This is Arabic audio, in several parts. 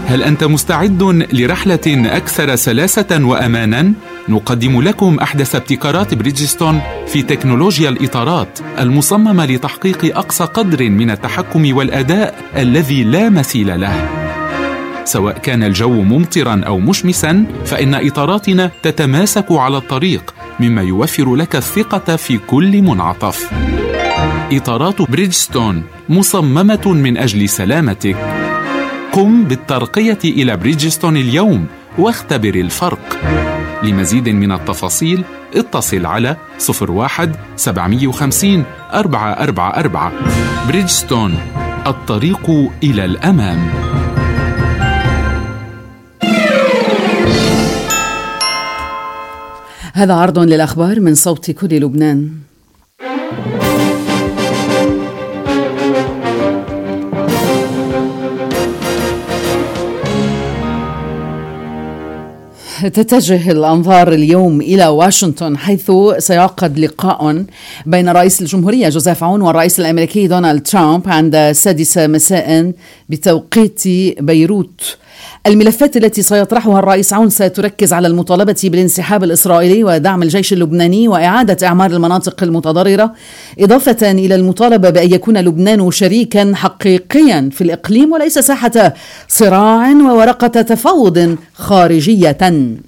هل أنت مستعد لرحلة أكثر سلاسة وأمانا؟ نقدم لكم أحدث ابتكارات بريدجستون في تكنولوجيا الإطارات المصممة لتحقيق أقصى قدر من التحكم والأداء الذي لا مثيل له. سواء كان الجو ممطرا أو مشمسا، فإن إطاراتنا تتماسك على الطريق، مما يوفر لك الثقة في كل منعطف. إطارات بريدجستون مصممة من أجل سلامتك. قم بالترقية إلى بريدجستون اليوم واختبر الفرق. لمزيد من التفاصيل اتصل على 01-750-444. بريدجستون، الطريق إلى الأمام. هذا عرض للأخبار من صوت كل لبنان. تتجه الأنظار اليوم إلى واشنطن، حيث سيعقد لقاء بين رئيس الجمهورية جوزيف عون والرئيس الأمريكي دونالد ترامب عند 6 مساء بتوقيت بيروت. الملفات التي سيطرحها الرئيس عون ستركز على المطالبة بالانسحاب الإسرائيلي ودعم الجيش اللبناني وإعادة إعمار المناطق المتضررة، إضافة إلى المطالبة بأن يكون لبنان شريكا حقيقيا في الإقليم وليس ساحة صراع وورقة تفاوض خارجية.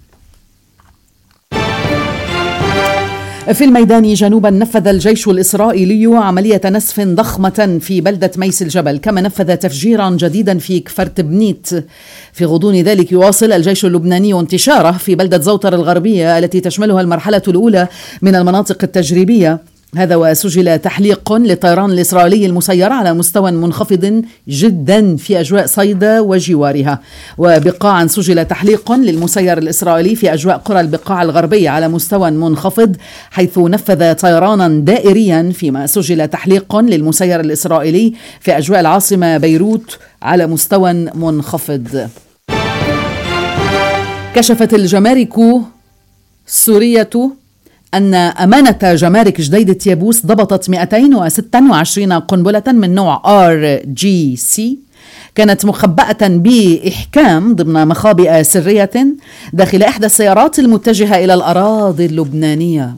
في الميدان جنوبا، نفذ الجيش الإسرائيلي عملية نسف ضخمة في بلدة ميس الجبل، كما نفذ تفجيرا جديدا في كفر تبنيت. في غضون ذلك يواصل الجيش اللبناني انتشاره في بلدة زوطر الغربية التي تشملها المرحلة الأولى من المناطق التجريبية. هذا وسجل تحليق للطيران الإسرائيلي المسير على مستوى منخفض جدا في أجواء صيدا وجوارها، وبقاعا سجل تحليق للمسير الإسرائيلي في أجواء قرى البقاع الغربية على مستوى منخفض، حيث نفذ طيرانا دائريا، فيما سجل تحليق للمسير الإسرائيلي في أجواء العاصمة بيروت على مستوى منخفض. كشفت الجمارك السورية أن أمانة جمارك جديدة يابوس ضبطت 226 قنبلة من نوع RGC كانت مخبأة بإحكام ضمن مخابئ سرية داخل إحدى السيارات المتجهة إلى الأراضي اللبنانية.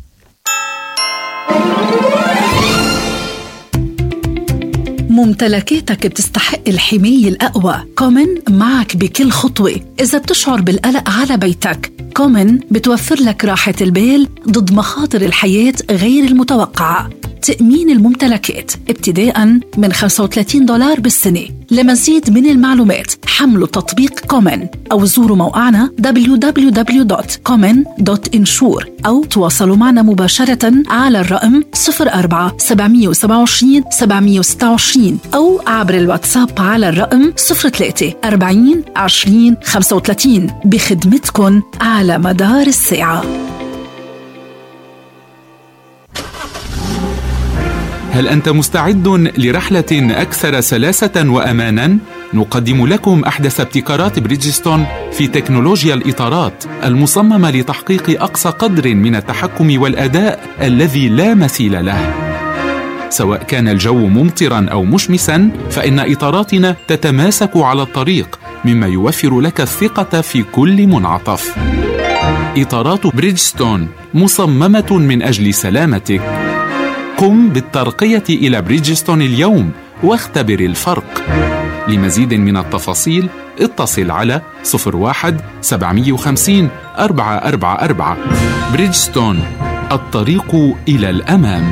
ممتلكاتك بتستحق الحماية الأقوى. كومن معك بكل خطوة. إذا بتشعر بالقلق على بيتك، كومن بتوفر لك راحة البال ضد مخاطر الحياة غير المتوقعة. تأمين الممتلكات ابتداء من $35 بالسنة. لمزيد من المعلومات حملوا تطبيق كومن أو زوروا موقعنا www.common.insure أو تواصلوا معنا مباشرة على الرقم 04-727-726 أو عبر الواتساب على الرقم 03-40-20-35 بخدمتكن على مدار الساعة. هل أنت مستعد لرحلة أكثر سلاسة وأمانا؟ نقدم لكم أحدث ابتكارات بريدجستون في تكنولوجيا الإطارات المصممة لتحقيق أقصى قدر من التحكم والأداء الذي لا مثيل له. سواء كان الجو ممطرا أو مشمسا، فإن إطاراتنا تتماسك على الطريق، مما يوفر لك الثقة في كل منعطف. إطارات بريدجستون مصممة من أجل سلامتك. قم بالترقية إلى بريدجستون اليوم واختبر الفرق. لمزيد من التفاصيل اتصل على 01-750-444. بريدجستون، الطريق إلى الأمام.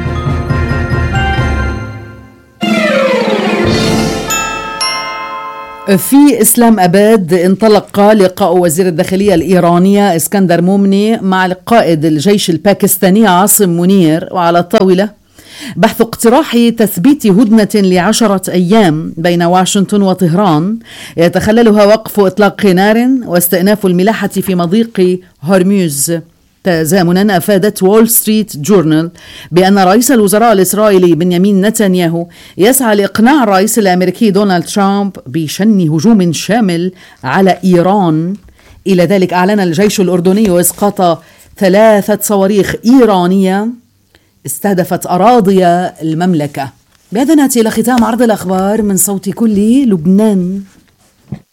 في إسلام أباد انطلق لقاء وزير الداخلية الإيرانية اسكندر مومني مع القائد الجيش الباكستاني عاصم منير، وعلى الطاولة بحث اقتراح تثبيت هدنة ل10 أيام بين واشنطن وطهران يتخللها وقف إطلاق نار واستئناف الملاحة في مضيق هرموز. تزامنا أفادت وول ستريت جورنال بأن رئيس الوزراء الإسرائيلي بنيامين نتنياهو يسعى لإقناع الرئيس الأمريكي دونالد ترامب بشن هجوم شامل على إيران. إلى ذلك أعلن الجيش الأردني إسقاط 3 صواريخ إيرانية استهدفت أراضي المملكة. بهذا نأتي إلى ختام عرض الأخبار من صوت كل لبنان.